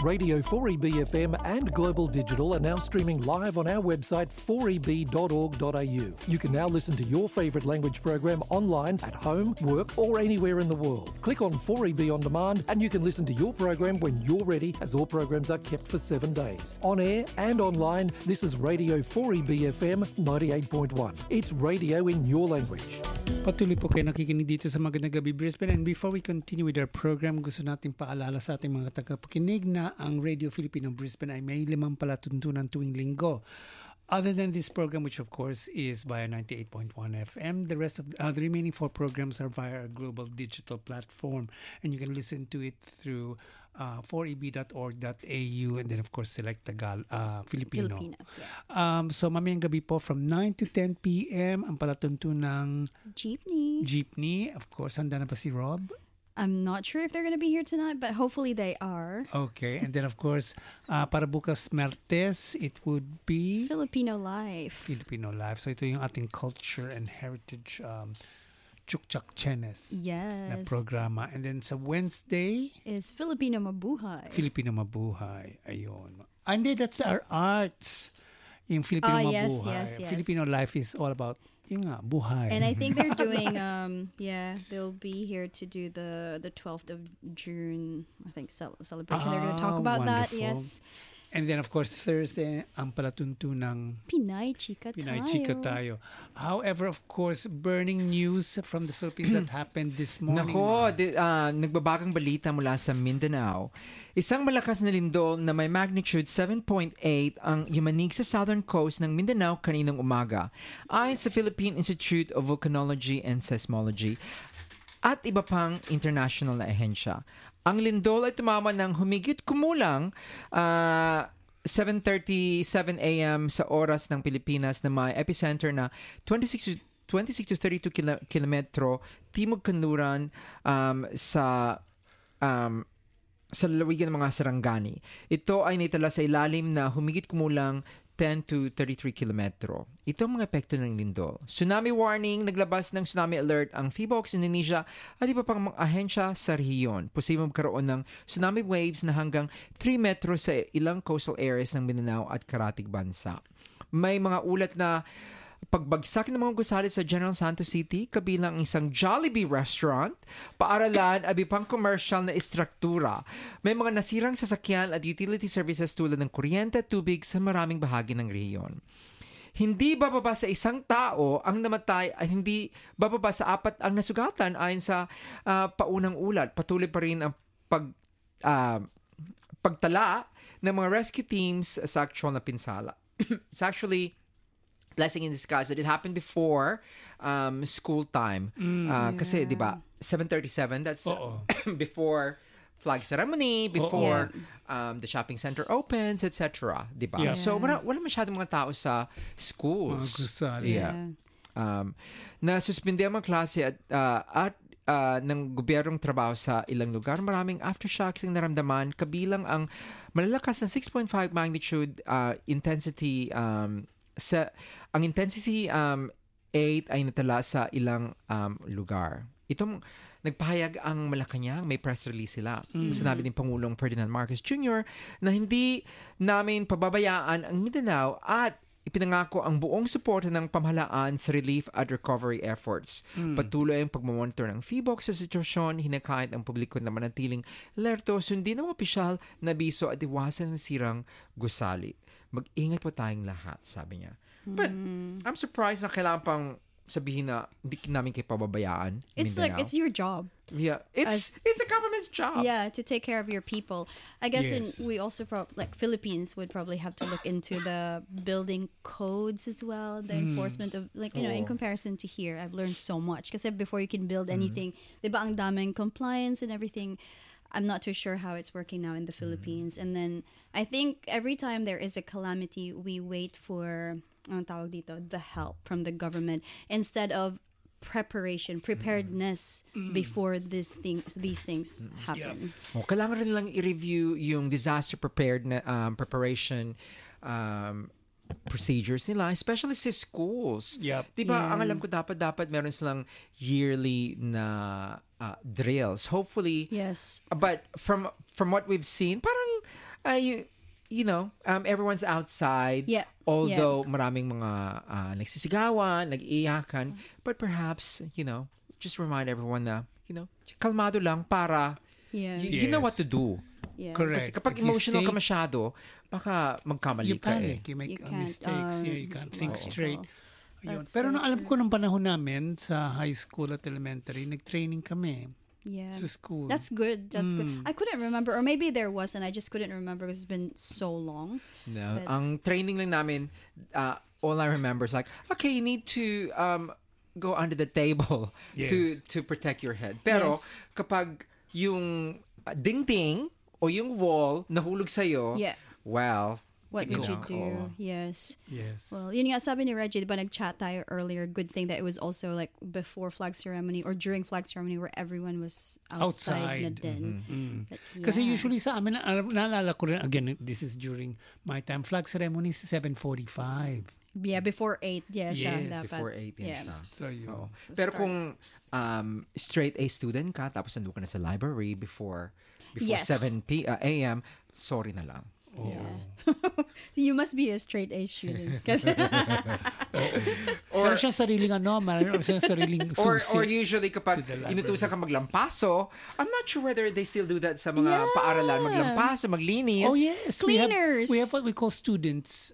Radio 4EB FM and Global Digital are now streaming live on our website 4eb.org.au. You can now listen to your favourite language program online at home, work or anywhere in the world. Click on 4EB On Demand and you can listen to your program when you're ready, as all programs are kept for 7 days. On air and online, this is Radio 4EB FM 98.1. It's radio in your language. Patuloy po kayo nakikinig dito sa Magandang Gabi Brisbane, and before we continue with our program, gusto natin paalala sa ating mga tagapakinig na ang Radio Filipino Brisbane ay may 5 palatuntunan tuwing linggo. Other than this program, which of course is via 98.1 FM, the rest of the remaining 4 programs are via our global digital platform, and you can listen to it through 4eb.org.au, and then of course select Filipino. Yeah. So mamayang gabi po from 9 to 10 p.m. ang palatuntunang Jeepney. Of course, handa na pa si Rob? I'm not sure if they're going to be here tonight, but hopefully they are. Okay, and then of course, para bukas Martes, it would be Filipino Life. So ito yung ating culture and heritage Chukchak Chenes na programa. And then sa Wednesday is Filipino Mabuhay. Ayun. And then that's our arts. Yung Filipino Mabuhay. Yes. Filipino Life is all about yung buhay. And I think they're doing they'll be here to do the 12th of June, I think, celebration. They're going to talk about wonderful. that. Yes. And then of course Thursday ang palatuntunang Pinay Chika Tayo. However, of course, burning news from the Philippines that happened this morning. Nako, nagbabagang balita mula sa Mindanao. Isang malakas na lindol na may magnitude 7.8 ang yumanig sa southern coast ng Mindanao kaninang umaga, ayon sa Philippine Institute of Volcanology and Seismology at iba pang international na ahensya. Ang lindol ay tumama ng humigit kumulang 7:37 a.m. sa oras ng Pilipinas na may epicenter na 26 to 32 kilometro timog kanluran sa lalawigan ng mga Sarangani. Ito ay naitala sa ilalim na humigit kumulang 10 to 33 kilometro. Ito ang mga epekto ng lindol. Tsunami warning, naglabas ng tsunami alert ang PHIVOLCS Indonesia at iba pang mga ahensya sa rehiyon. Posibleng magkaroon ng tsunami waves na hanggang 3 metro sa ilang coastal areas ng Mindanao at karatig bansa. May mga ulat na pagbagsak ng mga gusali sa General Santos City, kabilang isang Jollibee restaurant, paaralan at ibang commercial na istruktura. May mga nasirang sasakyan at utility services tulad ng kuryente at tubig sa maraming bahagi ng rehiyon. Hindi bababa sa isang tao ang namatay at hindi bababa sa 4 ang nasugatan ayon sa paunang ulat. Patuloy pa rin ang pagtala ng mga rescue teams sa actual na pinsala. It's actually blessing in disguise that it happened before school time. Kasi, di ba, 7:37, that's before flag ceremony, before the shopping center opens, etc. Di ba? Yeah. So, wala masyadong mga tao sa schools. Mga gusali. Yeah. Na-suspende ang mga klase at ng gobyernong trabaho sa ilang lugar. Maraming aftershocks ang naramdaman, kabilang ang malalakas na 6.5 magnitude intensity ang intensity 8 ay natala sa ilang lugar. Itong nagpahayag ang Malacanang, may press release sila. Sinabi din Pangulong Ferdinand Marcos Jr. na hindi namin pababayaan ang Mindanao at ipinangako ang buong suporta ng pamahalaan sa relief at recovery efforts. Patuloy ang pagmamonitor ng PHIVOLCS sa sitwasyon, hinakahit ang publiko na manatiling alerto, sundin ang opisyal na biso at iwasan ng sirang gusali. Mag-ingat po tayong lahat, sabi niya. But I'm surprised na kailangan pang sabihin na hindi namin kayo pababayaan. It's Mindanao. like, it's your job. Yeah, it's a government's job. Yeah, to take care of your people. I guess Yes. we also Philippines would probably have to look into the building codes as well, the enforcement of in comparison to here. I've learned so much because before you can build anything, diba ang daming compliance and everything. I'm not too sure how it's working now in the Philippines. And then I think every time there is a calamity, we wait for the help from the government instead of preparedness before these things happen. Kailangan rin lang i-review yung disaster preparation procedures nila, especially sa schools. Diba, ang alam ko dapat meron silang yearly na drills. Hopefully, yes. But from what we've seen, parang you know, everyone's outside. Yeah. Although maraming mga nagsisigawan, nag-iiyakan, but perhaps, you know, just remind everyone na, you know, kalmado lang para Yeah. you know what to do. Yeah. Correct. Kasi kapag If you emotional stay- ka masyado, baka magkamali You ka panic, eh. you make You can't, mistakes, you can't think logical. straight. Ayun. That's Pero so nung alam ko ng panahon namin sa high school at elementary, nag-training kami Yeah. sa school. That's good. That's good. I couldn't remember, or maybe there was, and I just couldn't remember because it's been so long. No, But- ang training lang namin, all I remember is like, okay, you need to go under the table Yes. to protect your head. Pero Yes. kapag yung dingding o yung wall nahulog sa'yo, Yeah. well, What did you know, do? oo. Yes. Yes. Well, yun nga sabi ni Reggie, diba nag-chat tayo earlier, good thing that it was also like before flag ceremony or during flag ceremony where everyone was outside. Na Outside. din. But, Kasi yeah. usually sa amin, naalala ko rin, again, this is during my time, flag ceremony is 7:45. Yeah, before 8. Yeah, siya Yes. dapat. before 8 yan Yeah. siya. So yun. Oo. Pero kung straight A student ka, tapos nandun ka na sa library before Yes. 7 a.m., sorry na lang. You must be a straight A student. Kasi Pero siya sariling mayroon siya sariling Or susi. usually kapag to the library. inutusan ka maglampaso, I'm not sure whether they still do that sa mga Yeah. paaralan. Maglampaso, maglinis. Oh yes, Cleaners. We have what we call students.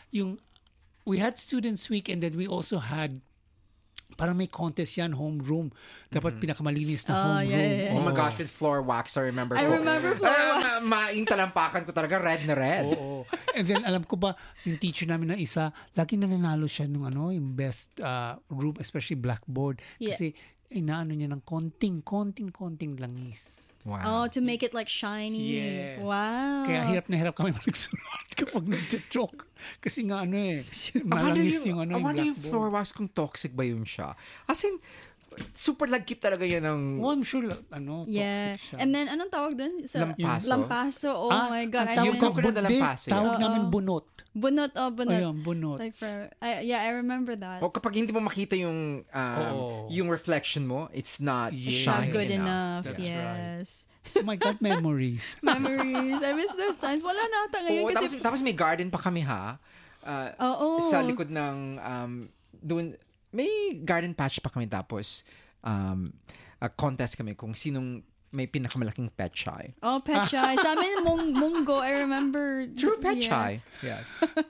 We had students week, and then we also had parang may contest yan, homeroom. Dapat pinakamalinis na homeroom. yeah. Oh my gosh, with floor wax, I remember I ko. remember floor wax. Yung talampakan ko talaga, red na red. Oo. And then alam ko ba, yung teacher namin na isa, lagi nananalo siya nung yung best room, especially blackboard. Yeah. Kasi inaano niya ng konting langis. Wow. Oh, to make it like shiny. Yes. Wow. Kaya hirap na hirap kami magsulat kapag nag-chalk. Kasi nga I malangis yung I wonder yung yung blackboard. floor wax kung toxic ba yun siya. As in, super lagkit talaga yan ng... Oh, I'm sure, Yeah. toxic siya. And then, anong tawag dun? Lampaso. Lampaso. Oh my God. ang tawag Yung ko, coconut na lampaso, tawag yeah. namin bunot. Bunot. Oh, bunot. Ayun, bunot. Like I remember that. O kapag hindi mo makita yung Oo. yung reflection mo, it's not Yeah. Not shiny good enough. That's Yes. Oh my God, memories. Memories. I miss those times. Wala na ata ngayon Oo, kasi... tapos may garden pa kami ha. Oo. Sa likod ng doon may garden patch pa kami, tapos contest kami kung sinong may pinakamalaking pechay. Oh, Pechay. Sa amin, Munggo. I remember. True Yeah. pechay. Yes.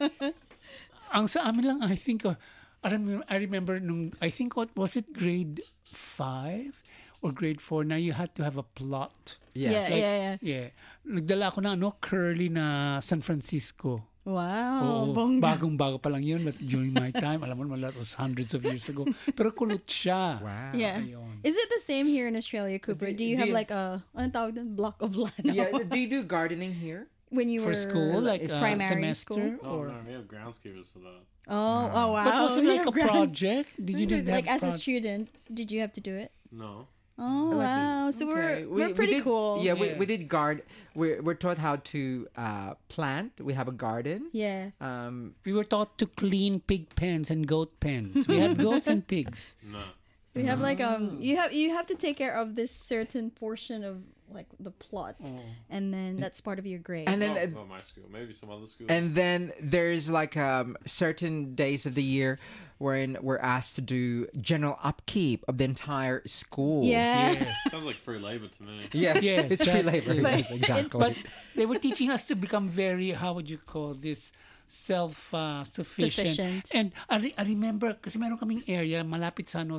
Ang sa amin lang, I think, I remember I think what was it, grade 5 or grade 4, na you had to have a plot. Yes. Yeah. Yeah. Nagdala ako na curly na San Francisco. Wow. Oo, Bongga. bagong-bago pa lang yun during my time. Alam mo, that was hundreds of years ago. Pero kulot siya. Wow. Yeah. Ayun. Is it the same here in Australia, Cooper? Do you have like a anong tawag dun? Block of land? Yeah, do you do gardening here? When you For were school, like primary semester? school? Oh, Or, no, we have groundskeepers for that. Oh, wow. but was it We like have a project? Did you do that? Like as a student, did you have to do it? No. Oh, wow. So Okay. we're pretty did, cool. Yeah, we Yes. did we're taught how to plant. We have a garden. Yeah. We were taught to clean pig pens and goat pens. We had goats and pigs. No. We have like you have to take care of this certain portion of like the plot, and then that's part of your grade. And then Not my school. Maybe some other schools. And then there's like certain days of the year wherein we're asked to do general upkeep of the entire school. yeah. Yes. Sounds like free labor to me. Yes, Yes, it's free that labor. too. Yes, exactly. But they were teaching us to become very, how would you call this, self-sufficient. Sufficient. And I remember, kasi meron kaming area, malapit sa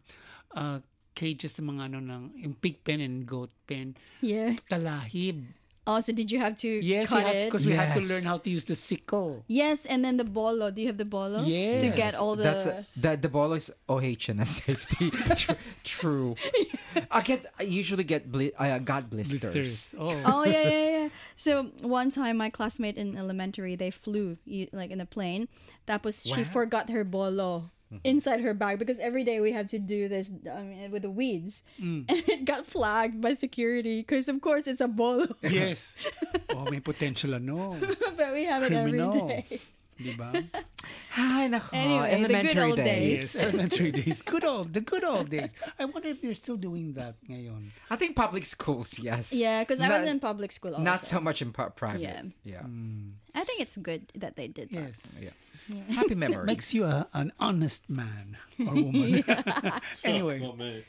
cages ng mga yung pig pen and goat pen. Yeah. Talahib. Oh, so did you have to Yes, cut it? because we had to Yes. learn how to use the sickle. Yes, and then the bolo. Do you have the bolo? Yes. To get all the... That's the ball is OHS safety. True. I usually got blisters. Blisters. Oh. Oh, yeah. So one time my classmate in elementary, they flew like in a plane. Tapos she Wow. forgot her bolo inside her bag because every day we have to do this with the weeds. And it got flagged by security because of course it's a bolo. Yes. Oh, may potential But we have it every Criminal. day. Diba? Ay, nako. Anyway, the good elementary old days. Yes, elementary days. The good old days. I wonder if they're still doing that ngayon. I think public schools, yes. Yeah, because I was Not- in public school also. Not so much in private. Yeah. Yeah. I think it's good that they did that. Yes. Yeah. Happy memories. Makes you an honest man or woman. Anyway. Not me.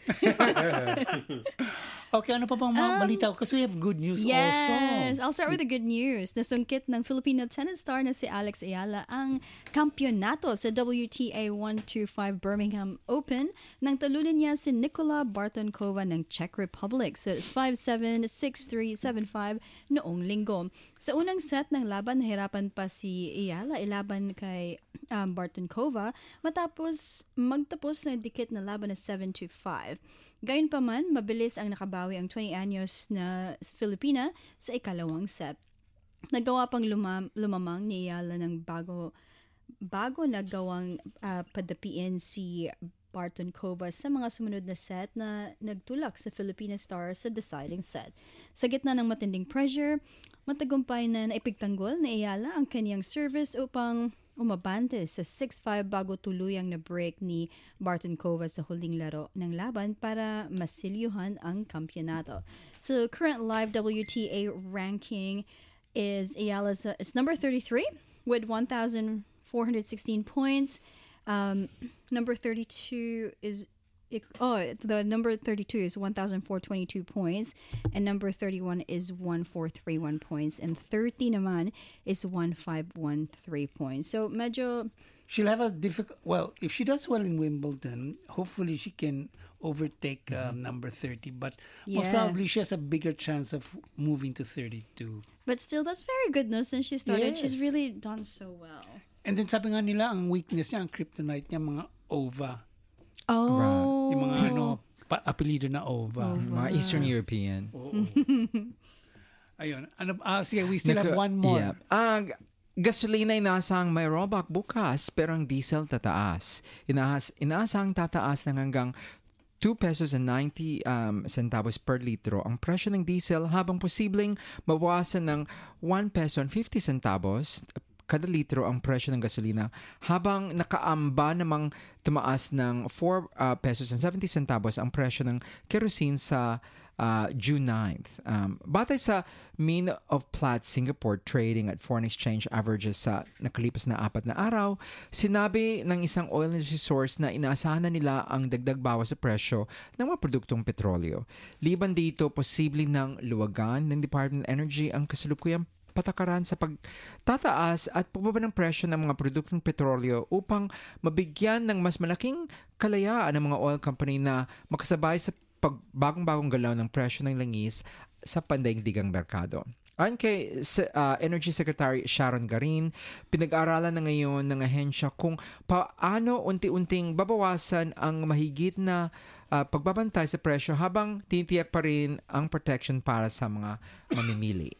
Okay, ano pa bang mga balita? Because we have good news Yes, also. I'll start with the good news. Nasungkit ng Filipino tennis star na si Alex Ayala ang kampyonato sa WTA 125 Birmingham Open nang talunin niya si Nikola Bartonkova ng Czech Republic. So it's 5-7, 6-3, 7-5 noong linggo. Sa unang set ng laban, nahirapan pa si Ayala ilaban kay Bartonkova matapos magtapos ng dikit na laban na 7-5. Gayunpaman, mabilis ang nakabawi ang 20 anyos na Filipina sa ikalawang set. Nagawa pang lumamang ni Ayala ng bago nagawang padapiin si Bartonkova sa mga sumunod na set na nagtulak sa Filipina Stars sa deciding set. Sa gitna ng matinding pressure, matagumpay na naipigtanggol ni Ayala ang kanyang service upang umabante sa 6-5 bago tuluyang na-break ni Bartonkova sa huling laro ng laban para masilyuhan ang kampyonato. So, current live WTA ranking is Ayala's it's number 33 with 1,416 points. Number 32 is the number 32 is 1,422 points, and number 31 is 1,431 points, and 30 naman is 1,513 points. So medyo She'll have a difficult... Well, if she does well in Wimbledon, hopefully she can overtake number 30. But most Yeah. probably she has a bigger chance of moving to 32. but still that's very good no since she started. She's Yes. really done so well. And then sabi nga nila, ang weakness niya, ang kryptonite niya, mga OVA. Oh. Yung mga apelido na OVA. Mga Eastern European. Ayun. Sige, we still have one more. Yeah. Gasolina inasang may rollback bukas pero ang diesel tataas. Inaasang tataas ng hanggang 2 pesos and 90 centavos per litro ang presyo ng diesel habang posibleng mabawasan ng 1 peso and 50 centavos kada litro ang presyo ng gasolina habang nakaamba namang tumaas ng 4 pesos and 70 centavos ang presyo ng kerosene sa June 9th. Batay sa Mean of Platts Singapore trading at foreign exchange averages sa nakalipas na 4 na araw, sinabi ng isang oil industry source na inaasahan na nila ang dagdag bawas sa presyo ng mga produktong petrolyo. Liban dito, posible ng luwagan ng Department of Energy ang kasalukuyang patakaran sa pagtataas at pagbaba ng presyo ng mga produktong petrolyo upang mabigyan ng mas malaking kalayaan ng mga oil company na makasabay sa pagbagong-bagong galaw ng presyo ng langis sa pandaigdigang merkado. Ayon kay Energy Secretary Sharon Garin, pinag-aaralan na ngayon ng ahensya kung paano unti-unting babawasan ang mahigit na pagbabantay sa presyo habang tinitiyak pa rin ang protection para sa mga mamimili.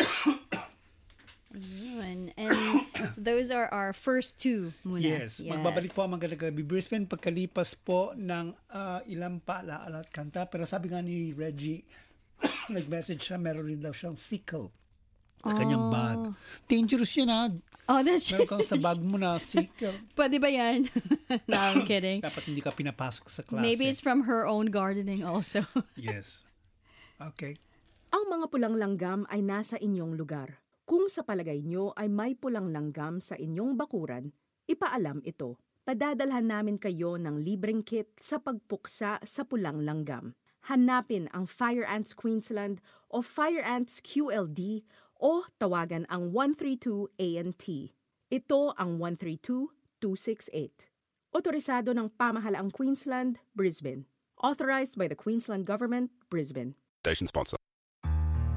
And those are our first two muna. Yes. Magbabalik po ang Magandang Gabi Brisbane pagkalipas po ng ilang paalaala at kanta. Pero sabi nga ni Reggie, nag-message siya, meron rin daw siyang sickle sa kanyang bag. Dangerous yun ha. Oh, that's Meron kang sa bag mo na sickle. Pwede ba yan? No, I'm kidding. Dapat hindi ka pinapasok sa klase. Maybe it's from her own gardening also. Yes. Okay. Ang mga pulang langgam ay nasa inyong lugar. Kung sa palagay nyo ay may pulang langgam sa inyong bakuran, ipaalam ito. Padadalhan namin kayo ng libreng kit sa pagpuksa sa pulang langgam. Hanapin ang Fire Ants Queensland o Fire Ants QLD o tawagan ang 132-ANT. Ito ang 132-268. Otorisado ng Pamahalaang Queensland, Brisbane. Authorized by the Queensland Government, Brisbane. Station sponsor.